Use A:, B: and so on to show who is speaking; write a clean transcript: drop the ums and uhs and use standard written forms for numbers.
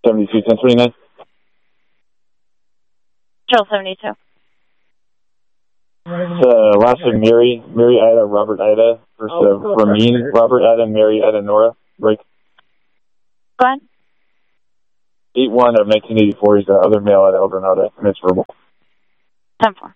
A: 72, 1029.
B: Control 72.
A: Last name Mary Ida, Robert Ida. First Ramin, Robert Ida, Mary Ida, Nora. Break.
B: Go ahead.
A: 8-1 of 1984. He's the other male at El Granada. And it's verbal.
B: 10-4.